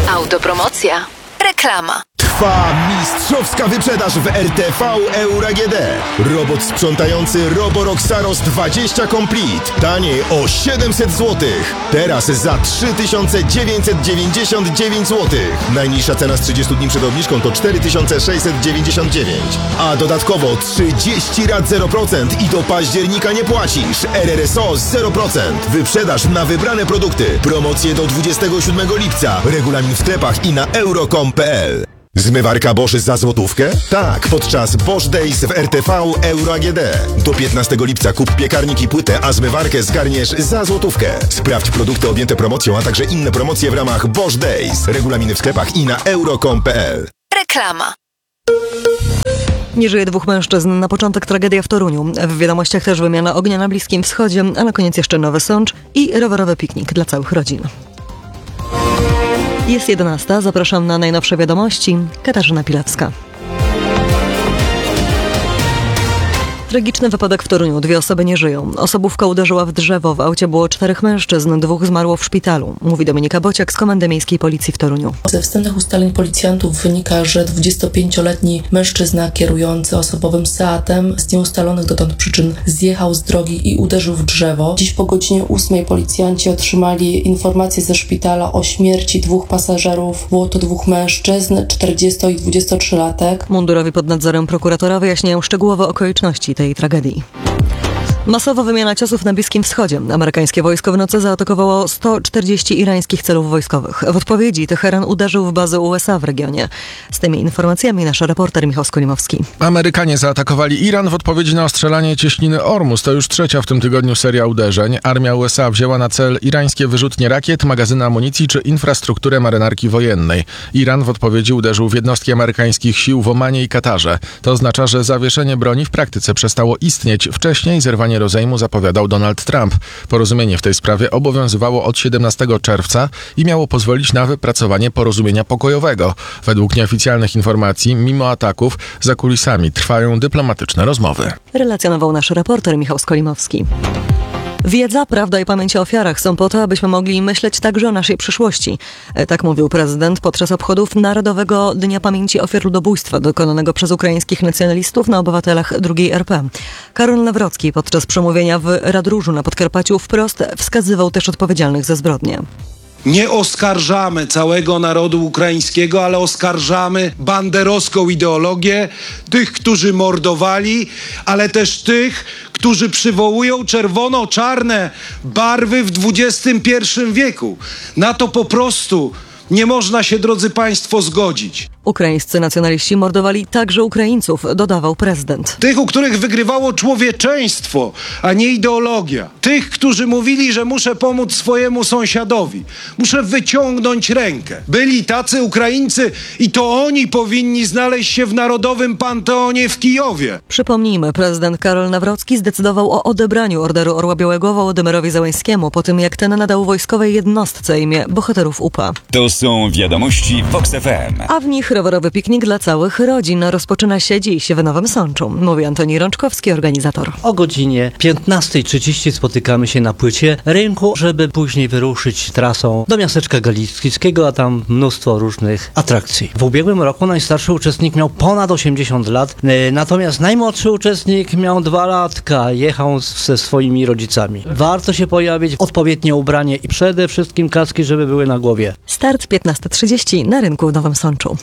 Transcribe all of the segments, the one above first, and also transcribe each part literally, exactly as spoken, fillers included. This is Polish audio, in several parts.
Autopromocja. Reklama. Trwa mistrzowska wyprzedaż w R T V Euro A G D. Robot sprzątający Roborock Saros dwadzieścia Complete. Taniej o siedemset złotych. Teraz za trzy tysiące dziewięćset dziewięćdziesiąt dziewięć złotych. Najniższa cena z trzydziestu dni przed obniżką to cztery tysiące sześćset dziewięćdziesiąt dziewięć. A dodatkowo trzydzieści rat zero procent i do października nie płacisz. R R S O zero procent. Wyprzedaż na wybrane produkty. Promocje do dwudziestego siódmego lipca. Regulamin w sklepach i na euro kropka com kropka p l. Zmywarka Bosch za złotówkę? Tak, podczas Bosch Days w R T V Euro A G D. Do piętnastego lipca kup piekarnik i płytę, a zmywarkę zgarniesz za złotówkę. Sprawdź produkty objęte promocją, a także inne promocje w ramach Bosch Days. Regulaminy w sklepach i na euro kropka com kropka p l. Reklama. Nie żyje dwóch mężczyzn. Na początek tragedia w Toruniu. W wiadomościach też wymiana ognia na Bliskim Wschodzie, a na koniec jeszcze Nowy Sącz i rowerowy piknik dla całych rodzin. Jest jedenasta. Zapraszam na najnowsze wiadomości. Katarzyna Pilewska. Tragiczny wypadek w Toruniu. Dwie osoby nie żyją. Osobówka uderzyła w drzewo. W aucie było czterech mężczyzn. Dwóch zmarło w szpitalu. Mówi Dominika Bociak z Komendy Miejskiej Policji w Toruniu. Ze wstępnych ustaleń policjantów wynika, że dwudziestopięcioletni mężczyzna kierujący osobowym Seatem z nieustalonych dotąd przyczyn zjechał z drogi i uderzył w drzewo. Dziś po godzinie ósmej policjanci otrzymali informację ze szpitala o śmierci dwóch pasażerów. Było to dwóch mężczyzn, czterdziesto i dwudziestotrzylatek. Mundurowi pod nadzorem prokuratora wyjaśniają szczegółowe okoliczności tej tragedii. Masowa wymiana ciosów na Bliskim Wschodzie. Amerykańskie wojsko w nocy zaatakowało sto czterdzieści irańskich celów wojskowych. W odpowiedzi Teheran uderzył w bazę U S A w regionie. Z tymi informacjami nasz reporter Michał Skolimowski. Amerykanie zaatakowali Iran w odpowiedzi na ostrzelanie cieśniny Ormus. To już trzecia w tym tygodniu seria uderzeń. Armia U S A wzięła na cel irańskie wyrzutnie rakiet, magazyny amunicji czy infrastrukturę marynarki wojennej. Iran w odpowiedzi uderzył w jednostki amerykańskich sił w Omanie i Katarze. To oznacza, że zawieszenie broni w praktyce przestało istnieć. Wcześniej zerwanie rozejmu zapowiadał Donald Trump. Porozumienie w tej sprawie obowiązywało od siedemnastego czerwca i miało pozwolić na wypracowanie porozumienia pokojowego. Według nieoficjalnych informacji, mimo ataków, za kulisami trwają dyplomatyczne rozmowy. Relacjonował nasz reporter Michał Skolimowski. Wiedza, prawda i pamięć o ofiarach są po to, abyśmy mogli myśleć także o naszej przyszłości. Tak mówił prezydent podczas obchodów Narodowego Dnia Pamięci Ofiar Ludobójstwa dokonanego przez ukraińskich nacjonalistów na obywatelach drugiej R P. Karol Nawrocki podczas przemówienia w Radróżu na Podkarpaciu wprost wskazywał też odpowiedzialnych za zbrodnie. Nie oskarżamy całego narodu ukraińskiego, ale oskarżamy banderowską ideologię, tych, którzy mordowali, ale też tych, którzy przywołują czerwono-czarne barwy w dwudziestym pierwszym wieku. Na to po prostu nie można się, drodzy państwo, zgodzić. Ukraińscy nacjonaliści mordowali także Ukraińców, dodawał prezydent. Tych, u których wygrywało człowieczeństwo, a nie ideologia. Tych, którzy mówili, że muszę pomóc swojemu sąsiadowi. Muszę wyciągnąć rękę. Byli tacy Ukraińcy i to oni powinni znaleźć się w Narodowym Panteonie w Kijowie. Przypomnijmy, prezydent Karol Nawrocki zdecydował o odebraniu Orderu Orła Białego Wołodymyrowi Zełenskiemu po tym, jak ten nadał wojskowej jednostce imię Bohaterów U P A. To są wiadomości Vox F M. A w nich rowerowy piknik dla całych rodzin rozpoczyna się dziś w Nowym Sączu, mówi Antoni Rączkowski, organizator. O godzinie piętnastej trzydzieści spotykamy się na płycie rynku, żeby później wyruszyć trasą do miasteczka Galickiego, a tam mnóstwo różnych atrakcji. W ubiegłym roku najstarszy uczestnik miał ponad osiemdziesiąt lat, natomiast najmłodszy uczestnik miał dwa latka, jechał ze swoimi rodzicami. Warto się pojawić, odpowiednie ubranie i przede wszystkim kaski, żeby były na głowie. Start piętnasta trzydzieści na rynku w Nowym Sączu.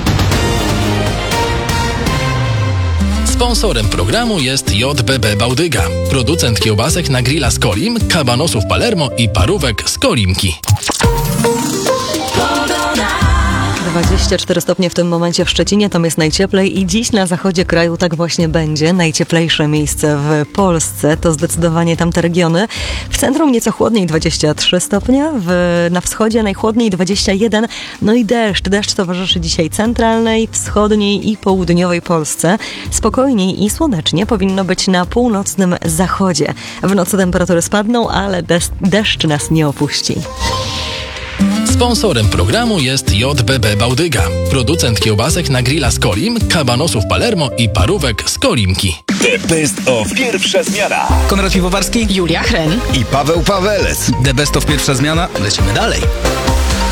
Sponsorem programu jest J B B Bałdyga, producent kiełbasek na grilla z Kolim, kabanosów Palermo i parówek z Kolimki. dwadzieścia cztery stopnie w tym momencie w Szczecinie, tam jest najcieplej i dziś na zachodzie kraju tak właśnie będzie. Najcieplejsze miejsce w Polsce to zdecydowanie tamte regiony. W centrum nieco chłodniej dwadzieścia trzy stopnie, w, na wschodzie najchłodniej dwadzieścia jeden. No i deszcz. Deszcz towarzyszy dzisiaj centralnej, wschodniej i południowej Polsce. Spokojniej i słonecznie powinno być na północnym zachodzie. W nocy temperatury spadną, ale des- deszcz nas nie opuści. Sponsorem programu jest J B B Bałdyga, producent kiełbasek na grilla z Kolim, kabanosów Palermo i parówek z Kolimki. The Best of Pierwsza Zmiana. Konrad Piwowarski, Julia Hren i Paweł Pawelec. The Best of Pierwsza Zmiana. Lecimy dalej.